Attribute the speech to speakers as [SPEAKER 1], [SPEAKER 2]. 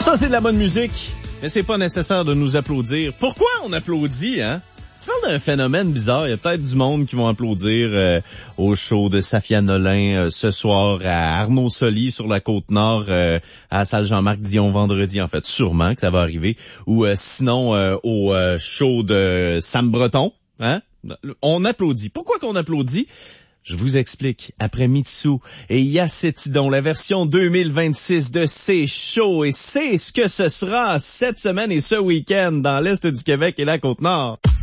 [SPEAKER 1] Ça, c'est de la bonne musique, mais c'est pas nécessaire de nous applaudir. Pourquoi on applaudit, hein? Tu parles d'un phénomène bizarre. Il y a peut-être du monde qui vont applaudir au show de Safia Nolin ce soir à Arnaud Soli sur la Côte-Nord, à la salle Jean-Marc Dion vendredi. En fait, sûrement que ça va arriver. Ou sinon au show de Sam Breton. Hein? On applaudit. Pourquoi qu'on applaudit? Je vous explique. Après Mitsu et Yacetidon, la version 2026 de C'est chaud, et c'est ce que ce sera cette semaine et ce week-end dans l'Est du Québec et la Côte-Nord.